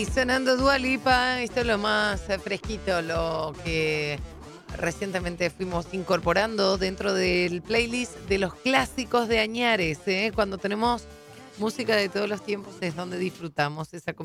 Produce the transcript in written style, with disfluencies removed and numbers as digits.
Sonando Dua Lipa, esto es lo más fresquito, lo que recientemente fuimos incorporando dentro del playlist de los clásicos de Añares, ¿eh? Cuando tenemos música de todos los tiempos es donde disfrutamos esa